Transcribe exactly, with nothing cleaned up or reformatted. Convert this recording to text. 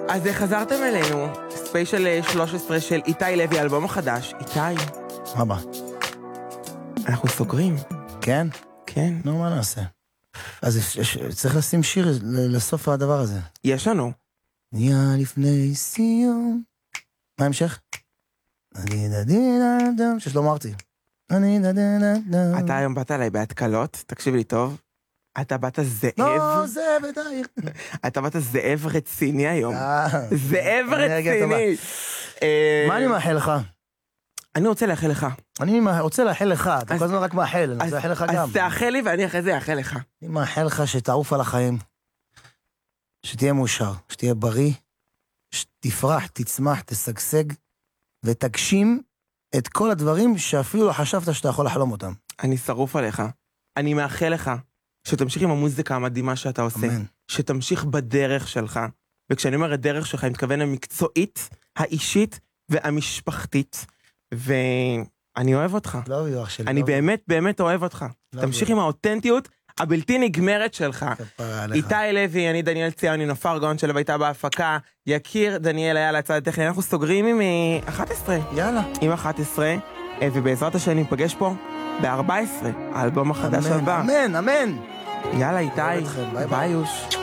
אז חזרתם אלינו, ספיישל שלוש עשרה של איתי לוי, האלבום החדש. איתי, מה בא? אנחנו סוגרים. כן? כן. נו, מה נעשה? אז יש- יש- צריך לשים שיר ל- לסוף הדבר הזה. יש לנו. נהיה לפני סיום. מה ההמשך? אני דדינה ששלמה ארצי. אני דדינה. אתה היום באת אליי בהתקלות, תקשיב לי טוב. אתה באת זאב. לא, זה בדי. אתה באת זאב רציני היום. אה, זאב אנרגיה טובה. רציני. אה, מה אני מאחל לך? אני רוצה לאחל לך. אני מא- רוצה לאחל לך, אתה אז- כל הזמן רק מאחל, אני אז- רוצה לאחל לך גם. אז תאחל לי ואני אחרי זה אאחל לך. אני מאחל לך שתעוף על החיים, שתהיה מאושר, שתהיה בריא, שתפרח, תצמח, תשגשג, ותגשים את כל הדברים שאפילו לא חשבת שאתה יכול לחלום אותם. אני שרוף עליך. אני מאחל לך שתמשיך עם המוזיקה המדהימה שאתה עושה. אמן. שתמשיך בדרך שלך. וכשאני אומר הדרך שלך, אני מתכוון המקצועית, האישית והמשפחתית. ואני אוהב אותך. לא אוהב אח שלי. אני לא אוהב. באמת באמת אוהב אותך. לא תמשיך אוהב. עם האותנטיות הבלתי נגמרת שלך. כפרה עליך. איתי לוי, אני דניאל ציוני, נופר גאון שלו הייתה בהפקה. יקיר דניאל היה לצד הטכני. אנחנו סוגרים עם אה, אחת עשרה. יאללה. עם אחת עשרה, אה, ובעזרת השם ניפגש פה ב-ארבע עשרה, האלבום החדש אמן, הבא. אמן, אמן. יאללה אוהב איתי, אתכם, ביי ביי. ביי יוש.